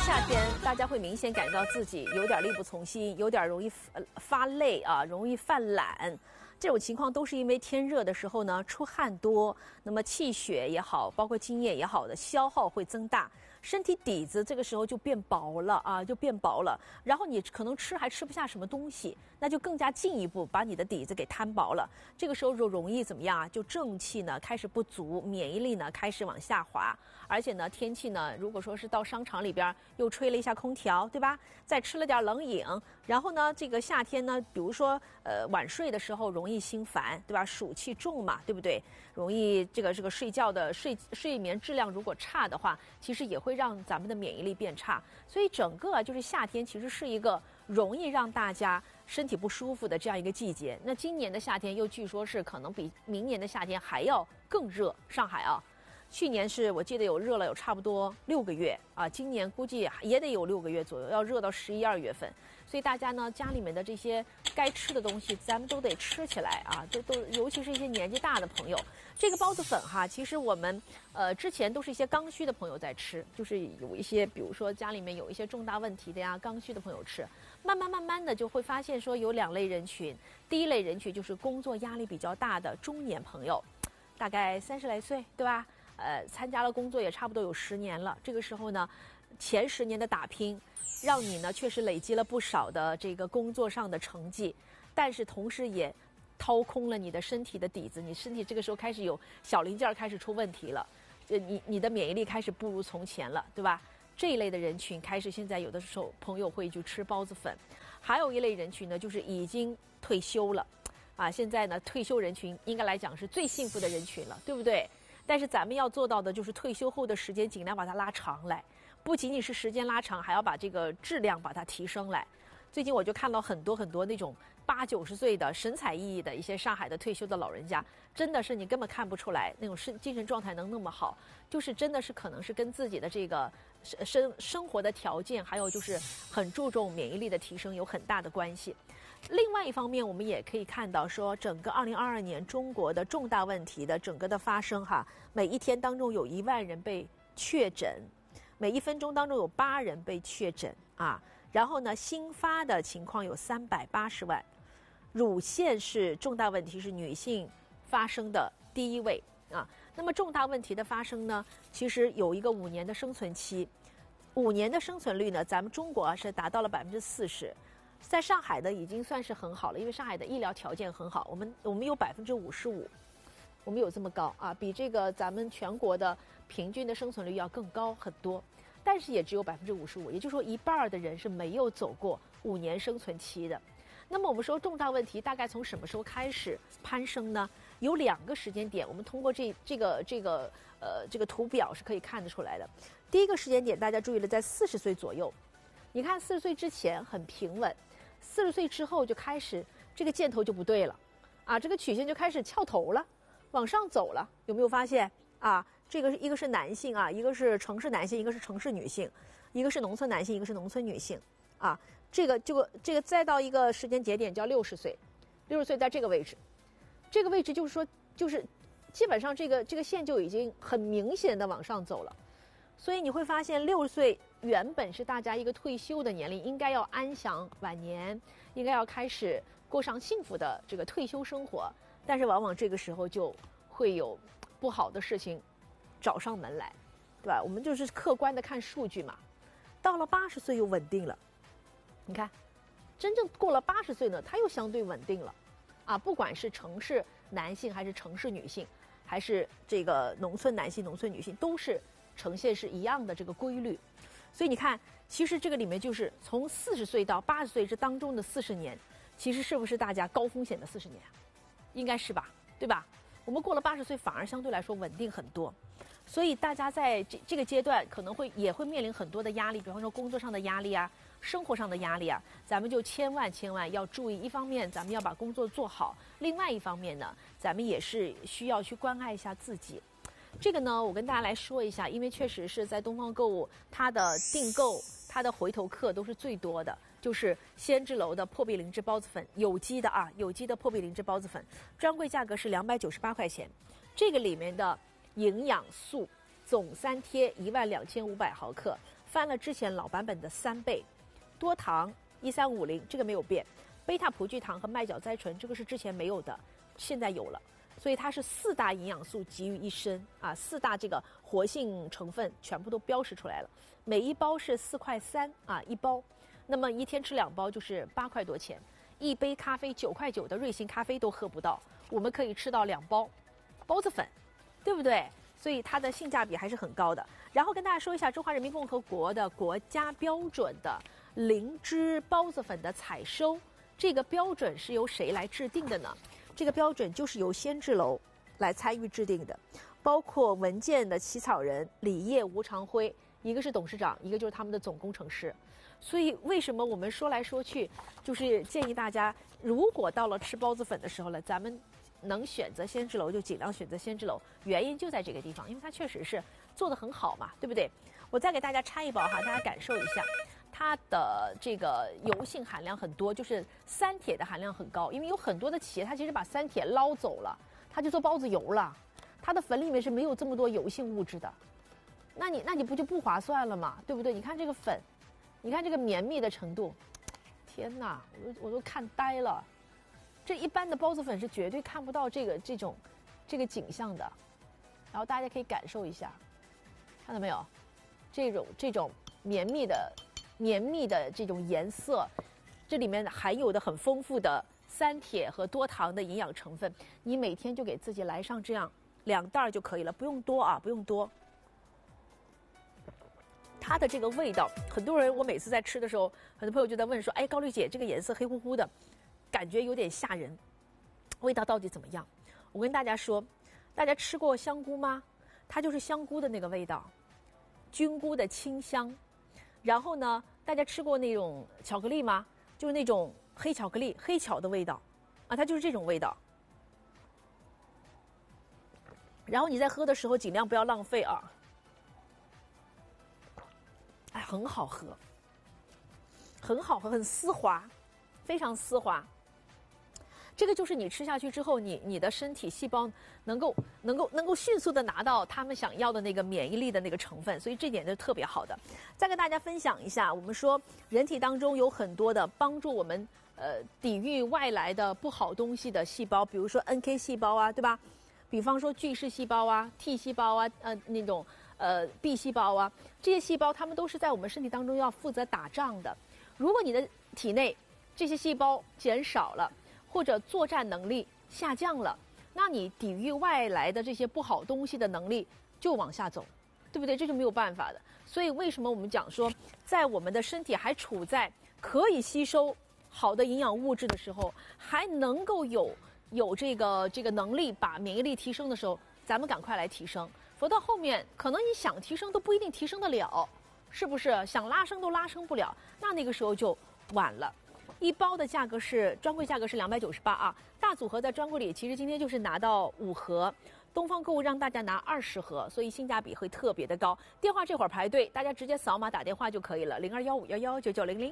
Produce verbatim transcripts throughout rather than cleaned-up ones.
夏天，大家会明显感到自己有点力不从心，有点容易发发累啊，容易犯懒。这种情况都是因为天热的时候呢，出汗多，那么气血也好，包括津液也好的消耗会增大，身体底子这个时候就变薄了啊，就变薄了。然后你可能吃还吃不下什么东西，那就更加进一步把你的底子给摊薄了。这个时候就容易怎么样啊？就正气呢开始不足，免疫力呢开始往下滑，而且呢天气呢，如果说是到商场里边又吹了一下空调，对吧？再吃了点冷饮，然后呢这个夏天呢，比如说呃晚睡的时候容易心烦，对吧？暑气重嘛，对不对？容易这个这个睡觉的睡睡眠质量如果差的话，其实也会让咱们的免疫力变差。所以整个就是夏天其实是一个容易让大家身体不舒服的这样一个季节。那今年的夏天又据说是可能比明年的夏天还要更热，上海啊。去年是我记得有热了有差不多六个月啊，今年估计也得有六个月左右，要热到十一二月份。所以大家呢，家里面的这些该吃的东西，咱们都得吃起来啊，都都，尤其是一些年纪大的朋友。这个包子粉哈，其实我们呃之前都是一些刚需的朋友在吃，就是有一些比如说家里面有一些重大问题的呀，刚需的朋友吃。慢慢慢慢的就会发现说有两类人群，第一类人群就是工作压力比较大的中年朋友，大概三十来岁，对吧？呃，参加了工作也差不多有十年了，这个时候呢，前十年的打拼，让你呢确实累积了不少的这个工作上的成绩，但是同时也掏空了你的身体的底子，你身体这个时候开始有小零件开始出问题了，呃，你你的免疫力开始不如从前了，对吧？这一类的人群开始现在有的时候朋友会去吃包子粉，还有一类人群呢，就是已经退休了，啊，现在呢退休人群应该来讲是最幸福的人群了，对不对？但是咱们要做到的就是退休后的时间尽量把它拉长来，不仅仅是时间拉长，还要把这个质量把它提升来。最近我就看到很多很多那种八九十岁的神采奕奕的一些上海的退休的老人家，真的是你根本看不出来那种身精神状态能那么好，就是真的是可能是跟自己的这个生生活的条件，还有就是很注重免疫力的提升有很大的关系。另外一方面，我们也可以看到说，整个二零二二年中国的重大问题的整个的发生哈，每一天当中有一万人被确诊，每一分钟当中有八人被确诊啊。然后呢，新发的情况有三百八十万，乳腺是重大问题，是女性发生的第一位啊。那么重大问题的发生呢，其实有一个五年的生存期，五年的生存率呢，咱们中国啊是达到了百分之四十。在上海的已经算是很好了，因为上海的医疗条件很好，我们我们有百分之五十五，我们有这么高啊，比这个咱们全国的平均的生存率要更高很多，但是也只有百分之五十五，也就是说一半的人是没有走过五年生存期的。那么我们说重大问题大概从什么时候开始攀升呢？有两个时间点，我们通过这这个这个呃这个图表是可以看得出来的。第一个时间点，大家注意了，在四十岁左右。你看四十岁之前很平稳，四十岁之后就开始这个箭头就不对了，啊，这个曲线就开始翘头了，往上走了，有没有发现啊？这个一个是男性啊，一个是城市男性，一个是城市女性，一个是农村男性，一个是农村女性，啊，这个这个这个再到一个时间节点叫六十岁，六十岁在这个位置，这个位置就是说就是基本上这个这个线就已经很明显的往上走了。所以你会发现，六十岁原本是大家一个退休的年龄，应该要安享晚年，应该要开始过上幸福的这个退休生活。但是往往这个时候就会有不好的事情找上门来，对吧？我们就是客观的看数据嘛。到了八十岁又稳定了，你看，真正过了八十岁呢，它又相对稳定了，啊，不管是城市男性还是城市女性，还是这个农村男性、农村女性，都是呈现是一样的这个规律。所以你看，其实这个里面就是从四十岁到八十岁这当中的四十年，其实是不是大家高风险的四十年？应该是吧，对吧？我们过了八十岁反而相对来说稳定很多，所以大家在这这个阶段可能会也会面临很多的压力，比方说工作上的压力啊，生活上的压力啊，咱们就千万千万要注意。一方面咱们要把工作做好，另外一方面呢，咱们也是需要去关爱一下自己。这个呢，我跟大家来说一下，因为确实是在东方购物，它的订购、它的回头客都是最多的，就是仙芝楼的破壁灵芝包子粉，有机的啊，有机的破壁灵芝包子粉，专柜价格是两百九十八块钱。这个里面的营养素总三贴一万两千五百毫克， 翻了之前老版本的三倍，多糖一三五零这个没有变，贝塔葡聚糖和麦角甾醇这个是之前没有的，现在有了。所以它是四大营养素集于一身啊，四大这个活性成分全部都标识出来了。每一包是四块三啊一包，那么一天吃两包就是八块多钱，一杯咖啡九块九的瑞幸咖啡都喝不到，我们可以吃到两包包子粉，对不对？所以它的性价比还是很高的。然后跟大家说一下，中华人民共和国的国家标准的灵芝包子粉的采收，这个标准是由谁来制定的呢？这个标准就是由仙芝楼来参与制定的，包括文件的起草人李烨、吴长辉，一个是董事长，一个就是他们的总工程师。所以为什么我们说来说去，就是建议大家，如果到了吃包子粉的时候了，咱们能选择仙芝楼就尽量选择仙芝楼，原因就在这个地方，因为它确实是做得很好嘛，对不对？我再给大家拆一包哈，大家感受一下。它的这个油性含量很多，就是三铁的含量很高，因为有很多的企业它其实把三铁捞走了，它就做包子油了，它的粉里面是没有这么多油性物质的，那你那你不就不划算了嘛，对不对？你看这个粉，你看这个绵密的程度，天哪，我都我都看呆了，这一般的包子粉是绝对看不到这个这种这个景象的，然后大家可以感受一下，看到没有？这种这种绵密的。绵密的这种颜色，这里面含有的很丰富的三铁和多糖的营养成分，你每天就给自己来上这样两袋就可以了，不用多啊，不用多。它的这个味道，很多人我每次在吃的时候，很多朋友就在问说：“哎，高丽姐，这个颜色黑乎乎的，感觉有点吓人，味道到底怎么样？”我跟大家说，大家吃过香菇吗？它就是香菇的那个味道，菌菇的清香。然后呢，大家吃过那种巧克力吗？就是那种黑巧克力、黑巧的味道，啊，它就是这种味道。然后你在喝的时候尽量不要浪费啊，哎，很好喝，很好喝，很丝滑，非常丝滑。这个就是你吃下去之后，你你的身体细胞能够能够能够迅速的拿到他们想要的那个免疫力的那个成分，所以这点是特别好的。再跟大家分享一下，我们说人体当中有很多的帮助我们呃抵御外来的不好东西的细胞，比如说 N K 细胞啊，对吧？比方说巨噬细胞啊、T 细胞啊、呃那种呃 B 细胞啊，这些细胞它们都是在我们身体当中要负责打仗的。如果你的体内这些细胞减少了，或者作战能力下降了，那你抵御外来的这些不好东西的能力就往下走，对不对？这就没有办法的。所以为什么我们讲说，在我们的身体还处在可以吸收好的营养物质的时候，还能够有有这个这个能力把免疫力提升的时候，咱们赶快来提升，否则后面可能你想提升都不一定提升得了，是不是？想拉升都拉升不了，那那个时候就晚了。一包的价格是专柜价格是两百九十八啊，大组合在专柜里其实今天就是拿到五盒，东方购物让大家拿二十盒，所以性价比会特别的高。电话这会儿排队，大家直接扫码打电话就可以了，零二幺五幺幺九九零零。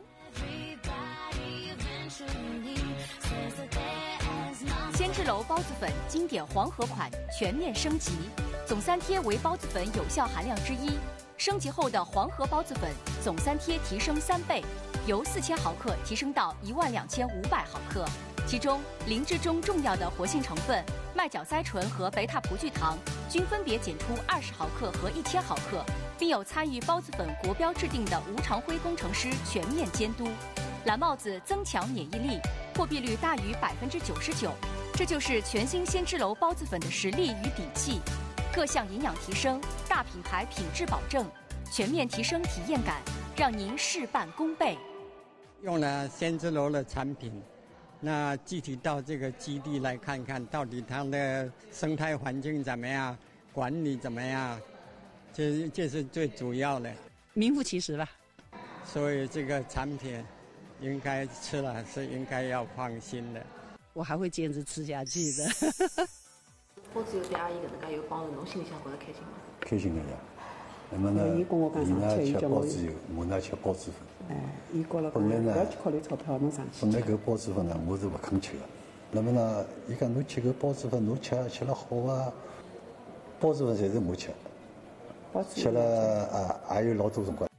仙芝楼包子粉经典黄河款全面升级，总三贴为包子粉有效含量之一，升级后的黄河包子粉总三贴提升三倍。由四千毫克提升到一万两千五百毫克，其中灵芝中重要的活性成分麦角甾醇和贝塔葡聚糖均分别检出二十毫克和一千毫克，并有参与包子粉国标制定的吴长辉工程师全面监督。蓝帽子增强免疫力，破壁率大于百分之九十九，这就是全新仙芝楼包子粉的实力与底气。各项营养提升，大品牌品质保证，全面提升体验感，让您事半功倍。 用了仙芝楼的产品，那具体到这个基地来看看，到底它的生态环境怎么样，管理怎么样，这这是最主要的， 名副其实吧。 所以这个产品应该吃了是应该要放心的。 我还会坚持吃下去的。 包子有对阿姨搿能介有帮助，侬心里向觉得开心吗？ 开心的呀。那么呢，伊呢吃包子油，我呢吃包子粉。 哎，伊觉了本来呢， 不要去考虑钞票，侬上去。 本来搿包子粉呢，我是不肯吃的。那么呢，伊讲侬吃搿包子粉，侬吃吃了好啊。包子粉侪是我吃，吃了啊，也有老多辰光。